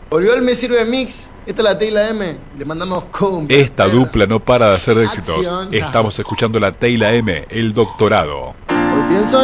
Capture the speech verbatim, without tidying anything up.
Oriol me sirve mix. Esta es la T y la M. Le mandamos cumbia. Esta perra. dupla no para de hacer éxitos. Acción. Estamos escuchando la T y la M, El Doctorado. Hoy pienso